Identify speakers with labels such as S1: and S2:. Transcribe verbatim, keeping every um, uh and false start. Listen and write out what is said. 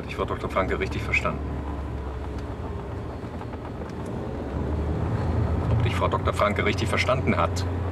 S1: Hat dich Frau Doktor Franke richtig verstanden? Ob dich Frau Doktor Franke richtig verstanden hat?